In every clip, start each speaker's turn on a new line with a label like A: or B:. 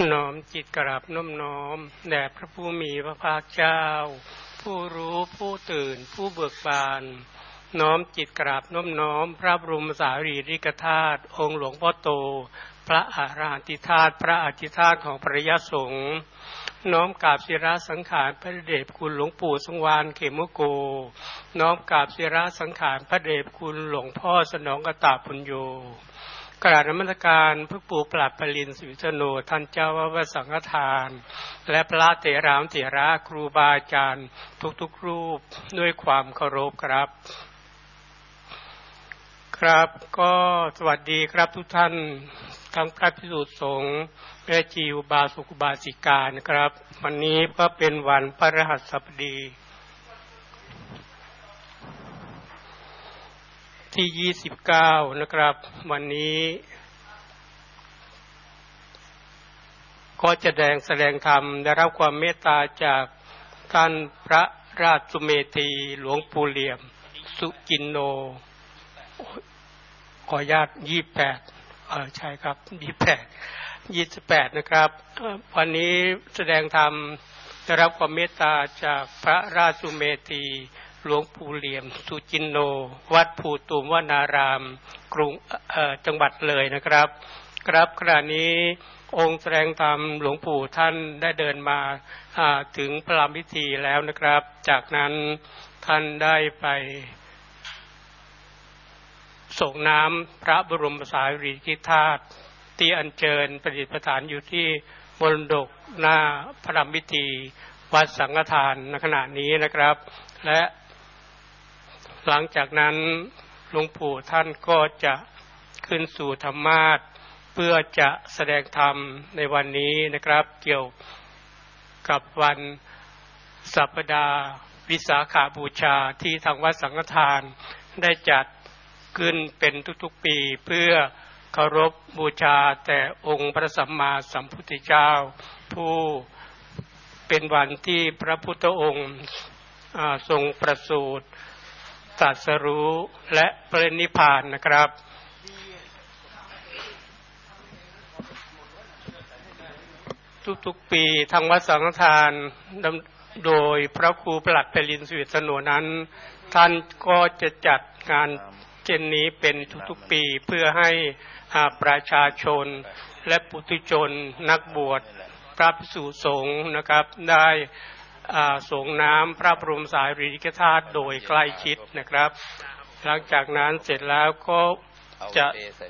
A: น้อมจิตกราบน้อมแด่พระผู้มีพระภาคเจ้าผู้รู้ผู้ตื่นผู้เบิกบานน้อมจิตกราบน้อมพระบรมสารีริกธาตุองค์หลวงพ่อโตพระอรหันติธาตุพระอธิธาตุของพระยสงฆ์น้อมกราบศิระสังขารพระเดชคุณหลวงปู่สังวาลเขมโกน้อมกราบศิระสังขารพระเดชคุณหลวงพ่อสนองกตปุญโญกราบนมัสการพระปู่ปราบปรินทร์สุวิทโนท่านเจ้าอาวาสสังฆทานและพระเถระเถระครูบาอาจารย์ทุกๆรูปด้วยความเคารพครับครับก็สวัสดีครับทุกท่านทั้งพระภิกษุสงฆ์แม่ชีอุบาสกอุบาสิกานะครับวันนี้ก็เป็นวันพฤหัสบดีที่29นะครับวันนี้ก็จะแสดงธรรมได้รับความเมตตาจากท่านพระราชสุเมธีหลวงปู่เหลี่ยมสุจินโนขออนุญาต28ใช่ครับ28นะครับวันนี้แสดงธรรมได้รับความเมตตาจากพระราชสุเมธีหลวงปู่เหลี่ยมสุจินโนวัดภูตุมวนารามกรุงจังหวัดเลยนะครับครับขณะนี้องค์แสดงธรรมหลวงปู่ท่านได้เดินมาถึงพระรามพิธีแล้วนะครับจากนั้นท่านได้ไปส่งน้ำพระบรมสารีริกธาตุที่อัญเชิญประดิษฐานอยู่ที่มรดกหน้าพระรามพิธีวัดสังฆทานในขณะนี้นะครับและหลังจากนั้นหลวงปู่ท่านก็จะขึ้นสู่ธรรมาสน์เพื่อจะแสดงธรรมในวันนี้นะครับเกี่ยวกับวันสัปดาห์วิสาขบูชาที่ทางวัดสังฆทานได้จัดขึ้นเป็นทุกๆปีเพื่อเคารพบูชาแต่องค์พระสัมมาสัมพุทธเจ้าผู้เป็นวันที่พระพุทธองค์ทรงประสูติตรัสรู้และปรินิพพานนะครับทุกๆปีทางวัดสังฆทานโดยพระครูประหลัดปรินทร์สุวิทโนนั้นท่านก็จะจัดงานเช่นนี้เป็นทุกๆปีเพื่อให้ประชาชนและปุถุชนนักบวชพระภิกษุสงฆ์นะครับได้ส่งน้ำพระบรมสารีริกธาตุโดยใกล้ชิดนะครับหลังจากนั้นเสร็จแล้วก็จะ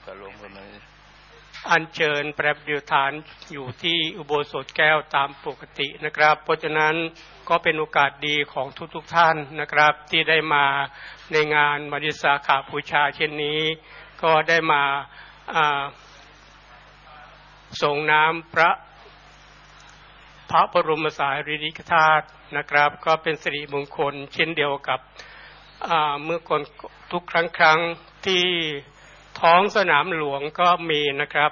A: อัญเชิญประดิษฐานอยู่ที่อุโบสถแก้วตามปกตินะครับเพราะฉะนั้นก็เป็นโอกาสดีของทุกท่านนะครับที่ได้มาในงานวิสาขบูชาเช่นนี้ก็ได้มาส่งน้ำพระบรมสารีริกธาตุนะครับก็เป็นสิริมงคลเช่นเดียวกับเมื่อก่อนทุกครั้งที่ท้องสนามหลวงก็มีนะครับ